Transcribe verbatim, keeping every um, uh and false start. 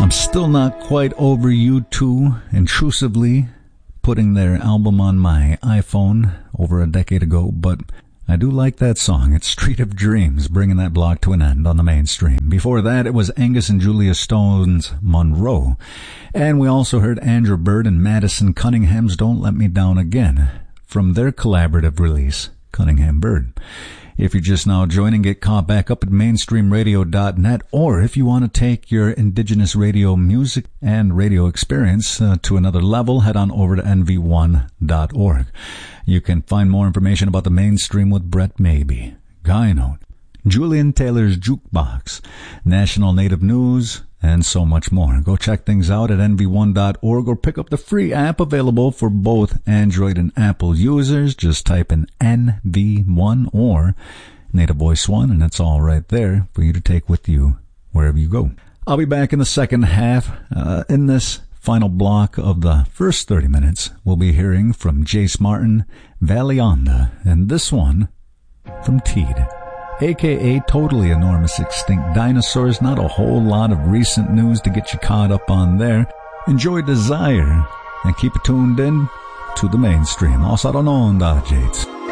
I'm still not quite over U two intrusively putting their album on my iPhone over a decade ago, but I do like that song. It's Street of Dreams, bringing that block to an end on the mainstream. Before that, it was Angus and Julia Stone's Monroe. And we also heard Andrew Bird and Madison Cunningham's Don't Let Me Down Again from their collaborative release, Cunningham Bird. If you're just now joining, get caught back up at mainstream radio dot net, or if you want to take your indigenous radio music and radio experience uh, to another level, head on over to N V one dot org. You can find more information about the Mainstream with Brett Maybe, Guy Note, Julian Taylor's Jukebox, National Native News, and so much more. Go check things out at N V one dot org or pick up the free app available for both Android and Apple users. Just type in N V one or Native Voice One, and it's all right there for you to take with you wherever you go. I'll be back in the second half. Uh, in this final block of the first thirty minutes, we'll be hearing from Jace Martin, Valleyonda, and this one from Teed, a k a. Totally Enormous Extinct Dinosaurs. Not a whole lot of recent news to get you caught up on there. Enjoy Desire and keep it tuned in to the Mainstream. Also, I don't know on Jades.